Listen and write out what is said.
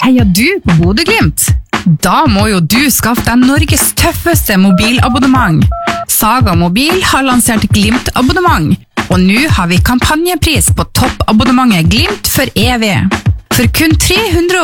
Heier du på Bodø/Glimt? Da må jo du skaffe deg Norges tøffeste mobilabonnement. Saga Mobil har lansert Glimt-abonnement, og nå har vi kampanjepris på toppabonnementet Glimt for evig. For kun 300